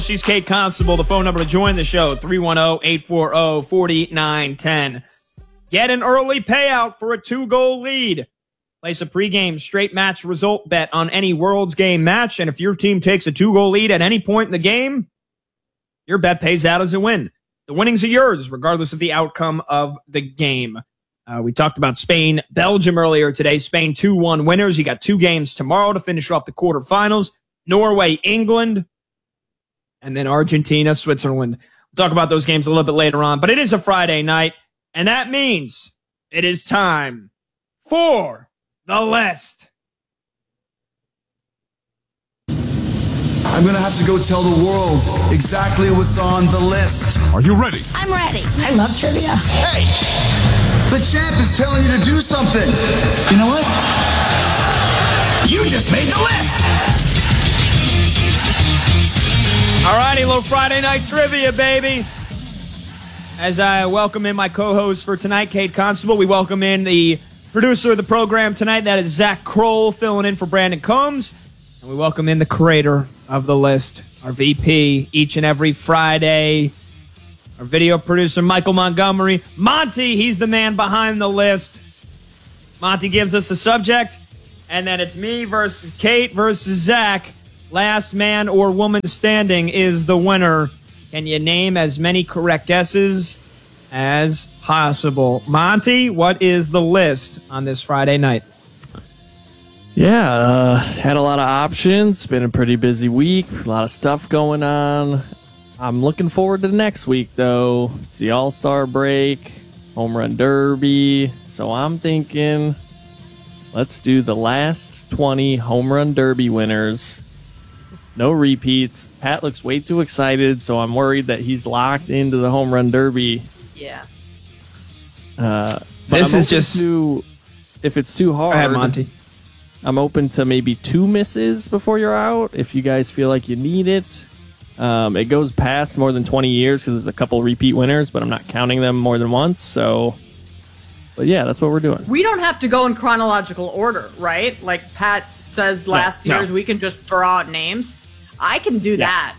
She's Kate Constable. The phone number to join the show, 310-840-4910. Get an early payout for a 2-goal lead. Place a pregame straight match result bet on any World's Game match, and if your team takes a 2-goal lead at any point in the game, your bet pays out as a win. The winnings are yours, regardless of the outcome of the game. We talked about Spain, Belgium earlier today. Spain 2-1 winners. You got 2 games tomorrow to finish off the quarterfinals. Norway, England, and then Argentina, Switzerland. We'll talk about those games a little bit later on, but it is a Friday night, and that means it is time for the list. I'm going to have to go tell the world exactly what's on the list. Are you ready? I'm ready. I love trivia. Hey, the champ is telling you to do something. You know what? You just made the list. All righty, little Friday night trivia, baby. As I welcome in my co-host for tonight, Kate Constable, we welcome in the producer of the program tonight. That is Zach Kroll, filling in for Brandon Combs. And we welcome in the creator of the list, our VP, each and every Friday, our video producer, Michael Montgomery. Monty, he's the man behind the list. Monty gives us the subject, and then it's me versus Kate versus Zach. Last man or woman standing is the winner. Can you name as many correct guesses as possible? Monty, what is the list on this Friday night? Yeah, had a lot of options. Been a pretty busy week. A lot of stuff going on. I'm looking forward to next week, though. It's the All-Star break, Home Run Derby. So I'm thinking, let's do the last 20 Home Run Derby winners. No repeats. Pat looks way too excited, so I'm worried that he's locked into the Home Run Derby. Yeah. This is just if it's too hard. Go ahead, Monty. I'm open to maybe 2 misses before you're out if you guys feel like you need it. It goes past more than 20 years because there's a couple repeat winners, but I'm not counting them more than once. So, but yeah, that's what we're doing. We don't have to go in chronological order, right? Like Pat says last year's, we can just throw out names. I can do that.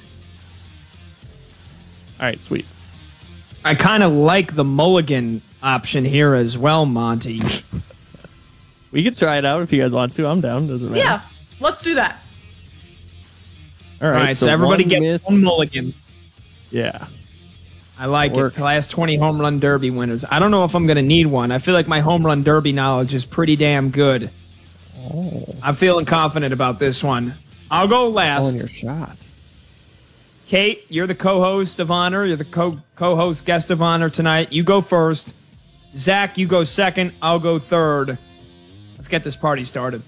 All right, sweet. I kind of like the mulligan option here as well, Monty. We could try it out if you guys want to. I'm down. Doesn't matter. Yeah, let's do that. All right, so everybody gets one mulligan. Yeah. I like it. The last 20 home run derby winners. I don't know if I'm going to need one. I feel like my home run derby knowledge is pretty damn good. Oh. I'm feeling confident about this one. I'll go last. On your shot. Kate, you're the co-host of honor. You're the co-host guest of honor tonight. You go first. Zach, you go second. I'll go third. Let's get this party started.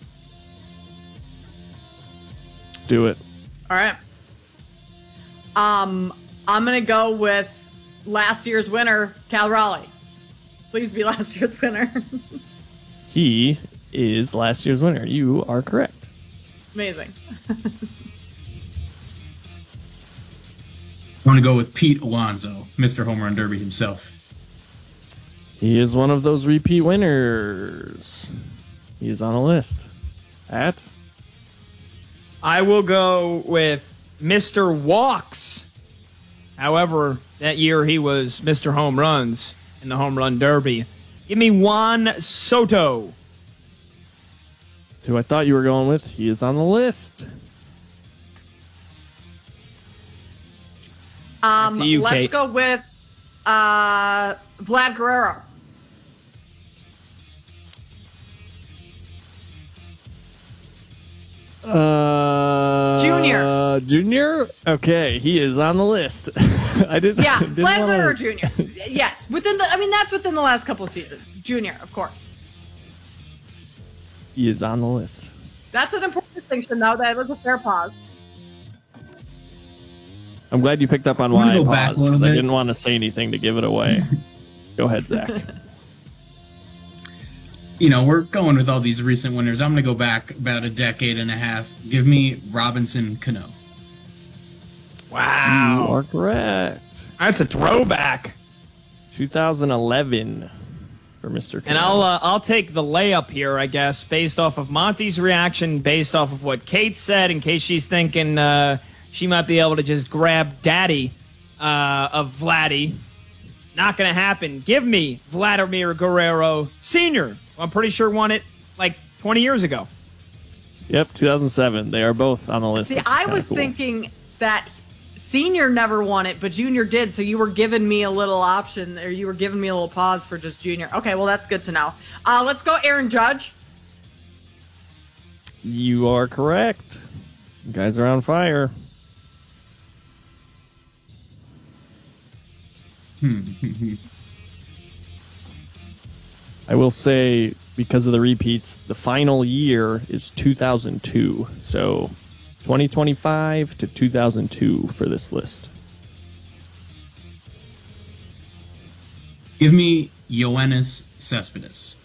Let's do it. All right. I'm going to go with last year's winner, Cal Raleigh. Please be last year's winner. He is last year's winner. You are correct. Amazing. I'm going to go with Pete Alonso, Mr. Home Run Derby himself. He is one of those repeat winners. He is on a list. Pat? I will go with Mr. Walks. However, that year he was Mr. Home Runs in the Home Run Derby. Give me Juan Soto. That's who I thought you were going with. He is on the list. You, let's Kate. go with Vlad Guerrero. Junior? Okay, he is on the list. I didn't. Yeah, didn't Vlad wanna... Guerrero Jr. Yes, that's within the last couple of seasons. Junior, of course. He is on the list. That's an important distinction, though. That was a fair pause. I'm glad you picked up on why I go back a paused, little because I bit. didn't want to say anything to give it away. Go ahead, Zach. You know, we're going with all these recent winners. I'm going to go back about a decade and a half. Give me Robinson Cano. Wow. You are correct. That's a throwback. 2011 for Mr. And I'll take the layup here, I guess, based off of Monty's reaction, based off of what Kate said, in case she's thinking she might be able to just grab daddy of Vladdy. Not going to happen. Give me Vladimir Guerrero Sr. I'm pretty sure won it like 20 years ago. Yep, 2007. They are both on the list. See, I was thinking that Senior never won it, but Junior did, so you were giving me a little option, or you were giving me a little pause for just Junior. Okay, well, that's good to know. Let's go Aaron Judge. You are correct. You guys are on fire. I will say, because of the repeats, the final year is 2002. So 2025 to 2002 for this list. Give me Ioannis Cespedes.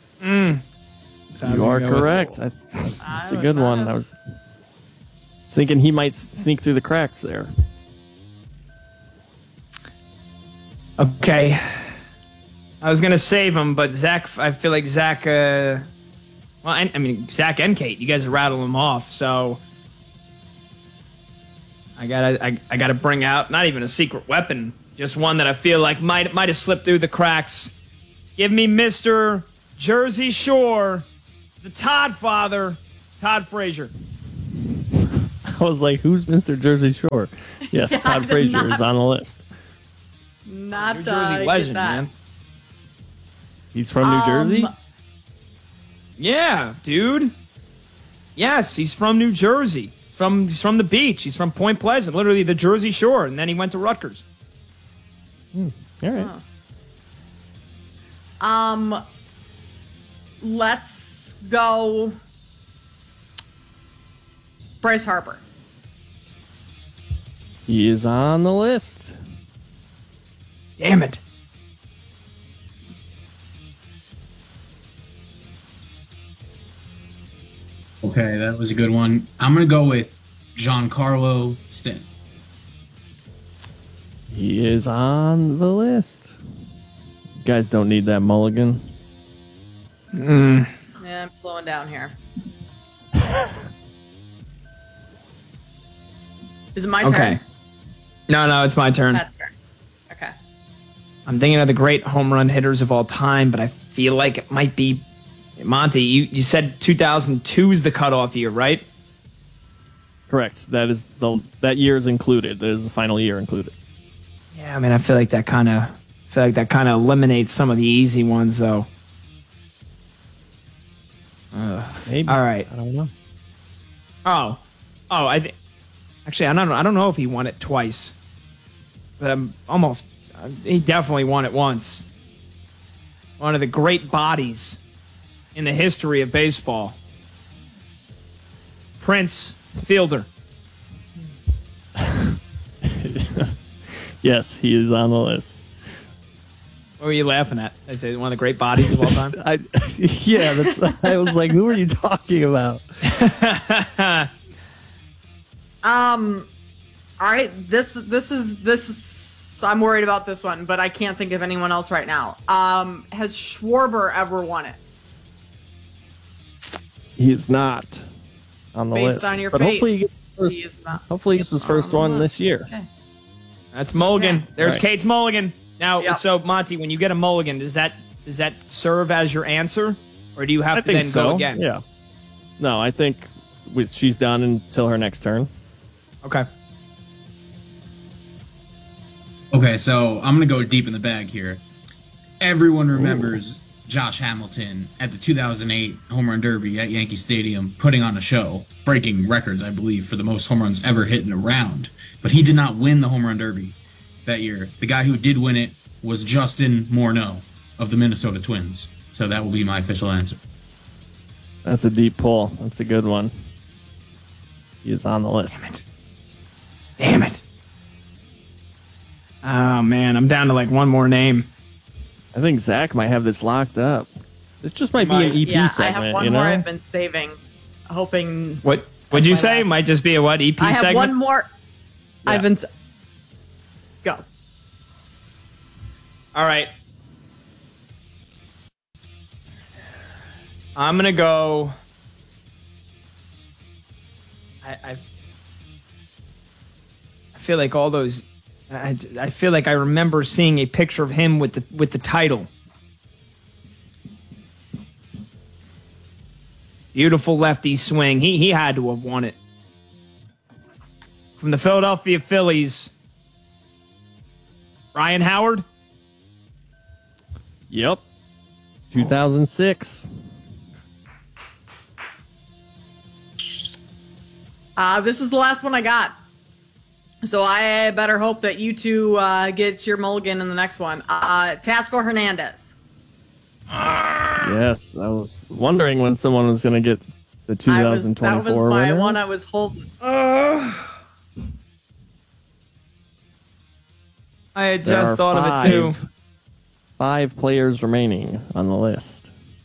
You are correct. That's a good one. I was thinking he might sneak through the cracks there. Okay. I was going to save him, but Zach, I feel like Zach, Zach and Kate, you guys are rattling them off, so I gotta bring out, not even a secret weapon, just one that I feel like might have slipped through the cracks. Give me Mr. Jersey Shore, the Todd father, Todd Frazier. I was like, who's Mr. Jersey Shore? Yes, Yeah, Todd Frazier is on the list. Not New Jersey legend, man. He's from New Jersey? Yeah, dude. Yes, he's from New Jersey. He's from the beach. He's from Point Pleasant, literally the Jersey Shore, and then he went to Rutgers. All right. Let's go Bryce Harper. He is on the list. Damn it. Okay, that was a good one. I'm going to go with Giancarlo Stanton. He is on the list. You guys don't need that mulligan. Yeah, I'm slowing down here. Is it my turn? Okay. No, it's my turn. That's turn. Okay. I'm thinking of the great home run hitters of all time, but I feel like it might be Monty. You said 2002 is the cutoff year, right? Correct. That year is included. That is the final year included. Yeah, I mean, I feel like that kind of eliminates some of the easy ones, though. Maybe. All right. I don't know. Actually, I don't know if he won it twice, but he definitely won it once. One of the great bodies in the history of baseball. Prince Fielder. Yes, he is on the list. What were you laughing at? I said one of the great bodies of all time. I was like, who are you talking about? All right. This is. I'm worried about this one, but I can't think of anyone else right now. Has Schwarber ever won it? He is not on the list. Based on your but face, hopefully he gets his first one this year. Okay. That's mulligan. Yeah. There's Right. Kate's mulligan. Now, Yep. So Monty, when you get a mulligan, does that serve as your answer, or do you have I to think then so. go again? Yeah. No, I think she's done until her next turn. Okay. Okay, so I'm going to go deep in the bag here. Everyone remembers Josh Hamilton at the 2008 Home Run Derby at Yankee Stadium putting on a show, breaking records, I believe, for the most home runs ever hit in a round. But he did not win the Home Run Derby that year. The guy who did win it was Justin Morneau of the Minnesota Twins. So that will be my official answer. That's a deep pull. That's a good one. He is on the list. Damn it. Oh man, I'm down to like one more name. I think Zach might have this locked up. This just might be an EP Yeah, I segment, have one you know? more I've been saving, hoping. What would you my say? last- Might just be a what EP I have segment? one more. Yeah. I've been. Go. All right. I'm gonna go. feel like all those. I feel like I remember seeing a picture of him with the title. Beautiful lefty swing. He had to have won it. From the Philadelphia Phillies, Ryan Howard. Yep. 2006. This is the last one I got. So I better hope that you two get your mulligan in the next one. Tasco Hernandez. Yes, I was wondering when someone was going to get the 2024 that was my winner. one I was holding. I had There just are thought of it too. 5 players remaining on the list.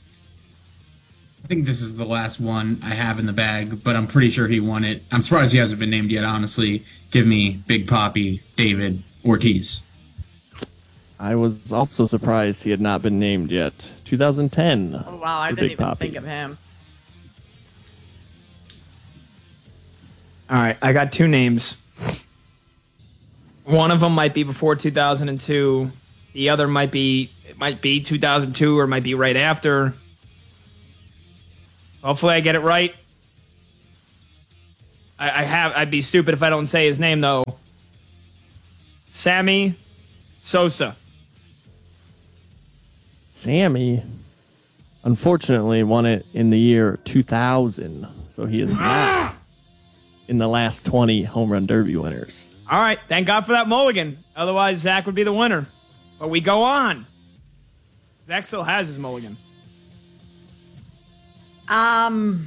I think this is the last one I have in the bag, but I'm pretty sure he won it. I'm surprised he hasn't been named yet, honestly. Give me Big Papi, David Ortiz. I was also surprised he had not been named yet. 2010. Oh, wow, I for didn't Big even Papi. think of him. All right, I got 2 names. One of them might be before 2002. The other might be 2002 or might be right after. Hopefully I get it right. I'd be stupid if I don't say his name though. Sammy Sosa. Sammy, unfortunately, won it in the year 2000, so he is not in the last 20 home run derby winners. All right, thank God for that mulligan. Otherwise, Zach would be the winner. But we go on. Zach still has his mulligan. I'm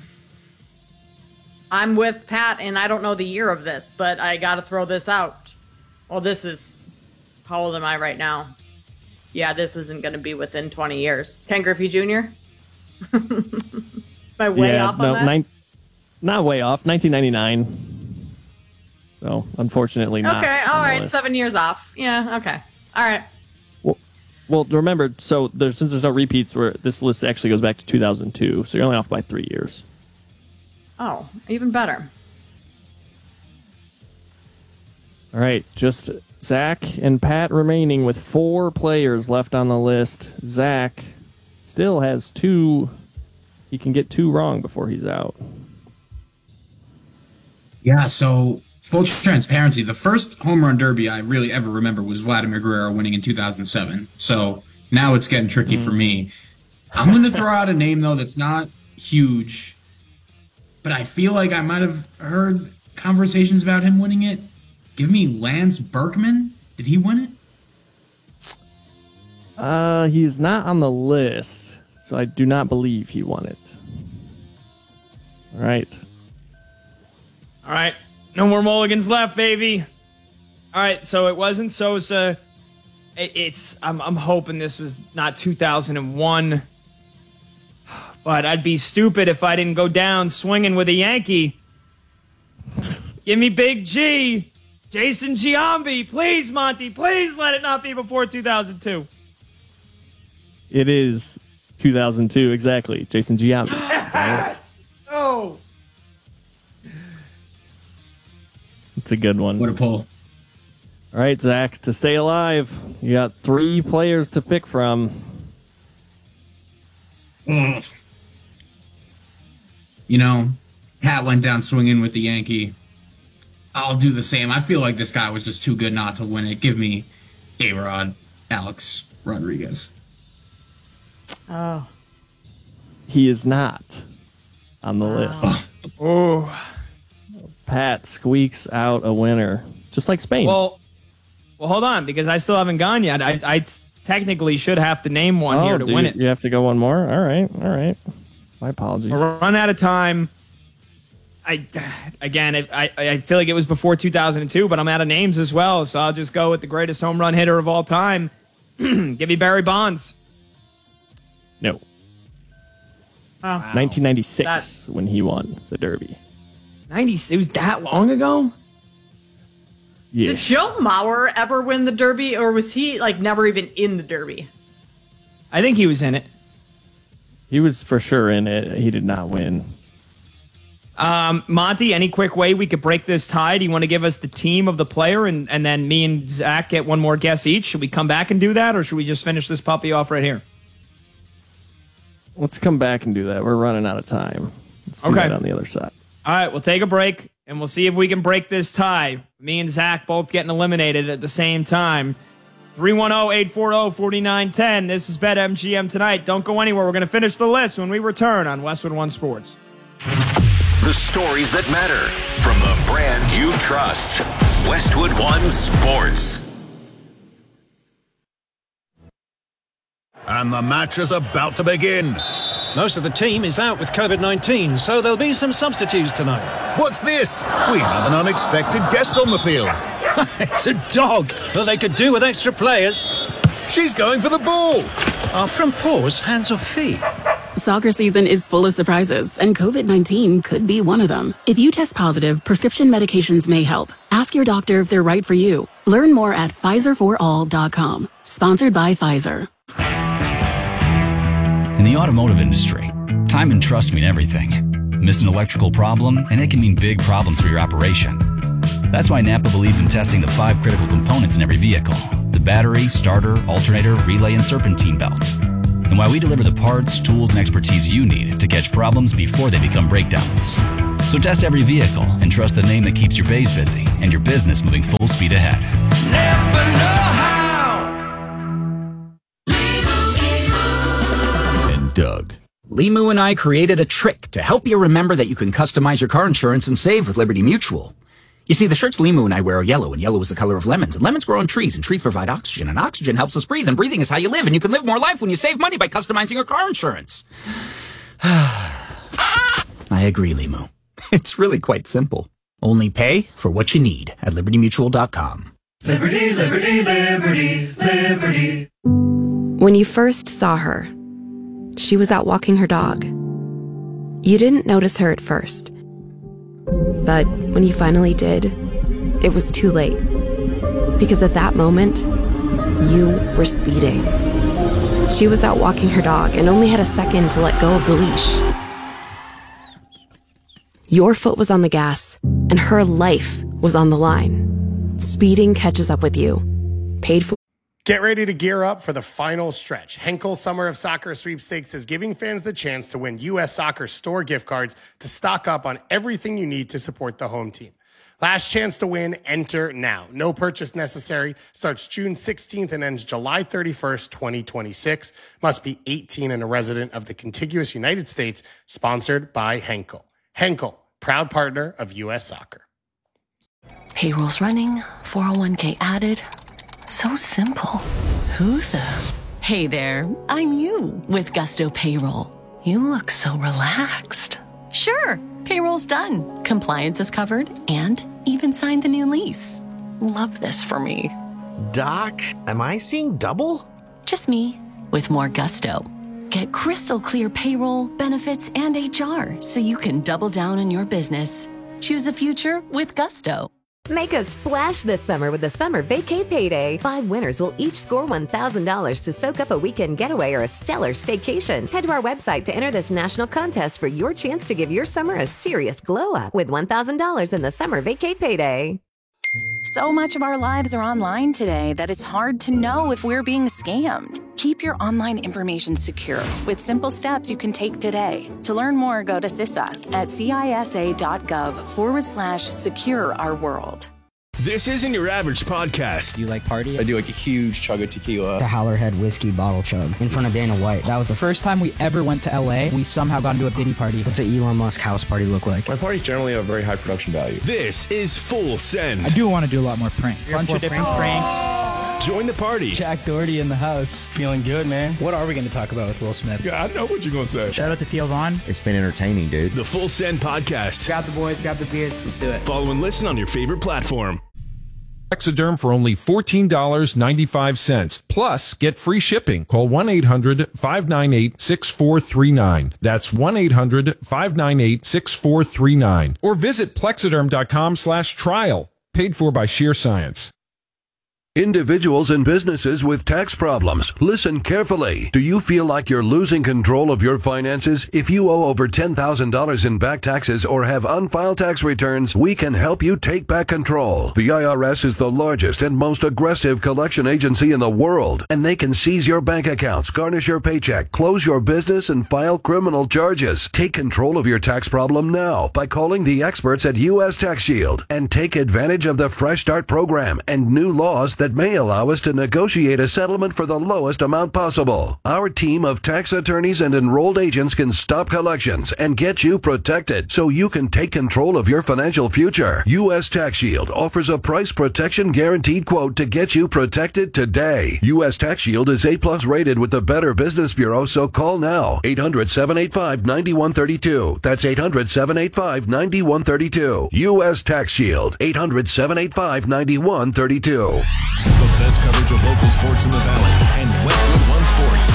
with Pat, and I don't know the year of this, but I got to throw this out. Well, this is... How old am I right now? Yeah, this isn't going to be within 20 years. Ken Griffey Jr.? Am I way off on that? Not way off. 1999. So, unfortunately not. Okay, all on the right, list. 7 years off. Yeah, okay. All right. Well, remember, so since there's no repeats, this list actually goes back to 2002, so you're only off by 3 years. Oh, even better. All right, just Zach and Pat remaining with 4 players left on the list. Zach still has 2. He can get 2 wrong before he's out. Yeah, so full transparency, the first home run derby I really ever remember was Vladimir Guerrero winning in 2007. So now it's getting tricky for me. I'm going to throw out a name, though, that's not huge, but I feel like I might have heard conversations about him winning it. Give me Lance Berkman. Did he win it? He's not on the list, so I do not believe he won it. All right. All right, no more mulligans left, baby. All right, so it wasn't Sosa. I'm hoping this was not 2001. But I'd be stupid if I didn't go down swinging with a Yankee. Give me Big G. Jason Giambi. Please, Monty. Please let it not be before 2002. It is 2002, exactly. Jason Giambi. Yes! Oh. It's a good one. What a pull. All right, Zach, to stay alive, you got 3 players to pick from. Ugh. You know, Pat went down swinging with the Yankee. I'll do the same. I feel like this guy was just too good not to win it. Give me A-Rod, Alex Rodriguez. Oh. He is not on the list. Oh. Pat squeaks out a winner, just like Spain. Well, hold on, because I still haven't gone yet. I technically should have to name one here to win it. You have to go one more? All right. My apologies. We're run out of time. I feel like it was before 2002, but I'm out of names as well, so I'll just go with the greatest home run hitter of all time. Give me Barry Bonds. No. Oh. 1996 when he won the Derby. 90. It was that long ago? Yeah. Did Joe Mauer ever win the Derby, or was he never even in the Derby? I think he was in it. He was for sure in it. He did not win. Monty, any quick way we could break this tie? Do you want to give us the team of the player and then me and Zach get one more guess each? Should we come back and do that, or should we just finish this puppy off right here? Let's come back and do that. We're running out of time. Let's do that on the other side. All right, we'll take a break, and we'll see if we can break this tie. Me and Zach both getting eliminated at the same time. 310-840-4910. This is BetMGM Tonight. Don't go anywhere. We're going to finish the list when we return on Westwood One Sports. The stories that matter from the brand you trust. Westwood One Sports. And the match is about to begin. Most of the team is out with COVID-19, so there'll be some substitutes tonight. What's this? We have an unexpected guest on the field. It's a dog. Well, they could do with extra players. She's going for the ball. Are front paws hands or feet? Soccer season is full of surprises, and COVID-19 could be one of them. If you test positive, prescription medications may help. Ask your doctor if they're right for you. Learn more at PfizerForAll.com. Sponsored by Pfizer. In the automotive industry, time and trust mean everything. Miss an electrical problem, and it can mean big problems for your operation. That's why Napa believes in testing the 5 critical components in every vehicle: the battery, starter, alternator, relay, and serpentine belt. And why we deliver the parts, tools, and expertise you need to catch problems before they become breakdowns. So test every vehicle and trust the name that keeps your bays busy and your business moving full speed ahead. Never know how. And Doug. Limu and I created a trick to help you remember that you can customize your car insurance and save with Liberty Mutual. You see, the shirts Limu and I wear are yellow, and yellow is the color of lemons, and lemons grow on trees, and trees provide oxygen, and oxygen helps us breathe, and breathing is how you live, and you can live more life when you save money by customizing your car insurance. I agree, Limu. It's really quite simple. Only pay for what you need at LibertyMutual.com. Liberty, liberty, liberty, liberty. When you first saw her, she was out walking her dog. You didn't notice her at first. But when you finally did, it was too late. Because at that moment, you were speeding. She was out walking her dog and only had a second to let go of the leash. Your foot was on the gas, and her life was on the line. Speeding catches up with you. Paid for. Get ready to gear up for the final stretch. Henkel Summer of Soccer Sweepstakes is giving fans the chance to win U.S. Soccer store gift cards to stock up on everything you need to support the home team. Last chance to win, enter now. No purchase necessary. Starts June 16th and ends July 31st, 2026. Must be 18 and a resident of the contiguous United States. Sponsored by Henkel. Henkel, proud partner of U.S. Soccer. Payroll's running, 401k added. So simple. Who the? Hey there, I'm you with Gusto Payroll. You look so relaxed. Sure, payroll's done. Compliance is covered and even signed the new lease. Love this for me. Doc, am I seeing double? Just me with more gusto. Get crystal clear payroll, benefits, and HR so you can double down on your business. Choose a future with Gusto. Make a splash this summer with the Summer Vacay Payday. 5 winners will each score $1,000 to soak up a weekend getaway or a stellar staycation. Head to our website to enter this national contest for your chance to give your summer a serious glow-up with $1,000 in the Summer Vacay Payday. So much of our lives are online today that it's hard to know if we're being scammed. Keep your online information secure with simple steps you can take today. To learn more, go to CISA at CISA.gov/secure our world. This isn't your average podcast. Do you like party? I do like a huge chug of tequila. The Howlerhead whiskey bottle chug in front of Dana White. That was the first time we ever went to LA. We somehow got into a Diddy party. What's an Elon Musk house party look like? My parties generally have very high production value. This is Full Send. I do want to do a lot more pranks. Bunch of different pranks. Join the party. Jack Doherty in the house. Feeling good, man. What are we going to talk about with Will Smith? Yeah, I know what you're going to say. Shout out to Theo Vaughn. It's been entertaining, dude. The Full Send podcast. Grab the boys, grab the beers. Let's do it. Follow and listen on your favorite platform. Plexaderm for only $14.95. Plus, get free shipping. Call 1-800-598-6439. That's 1-800-598-6439. Or visit plexaderm.com/trial. Paid for by Sheer Science. Individuals and businesses with tax problems, listen carefully. Do you feel like you're losing control of your finances? If you owe over $10,000 in back taxes or have unfiled tax returns, we can help you take back control. The IRS is the largest and most aggressive collection agency in the world, and they can seize your bank accounts, garnish your paycheck, close your business, and file criminal charges. Take control of your tax problem now by calling the experts at U.S. Tax Shield and take advantage of the Fresh Start program and new laws that may allow us to negotiate a settlement for the lowest amount possible. Our team of tax attorneys and enrolled agents can stop collections and get you protected so you can take control of your financial future. U.S. Tax Shield offers a price protection guaranteed quote to get you protected today. U.S. Tax Shield is A+ rated with the Better Business Bureau, so call now. 800-785-9132. That's 800-785-9132. U.S. Tax Shield. 800-785-9132. The best coverage of local sports in the Valley and Westwood One Sports.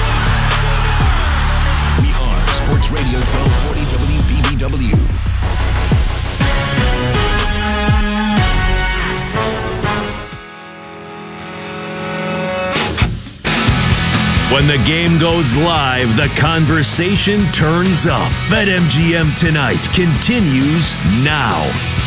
We are Sports Radio 1240 WBBW. When the game goes live, the conversation turns up. BetMGM Tonight continues now.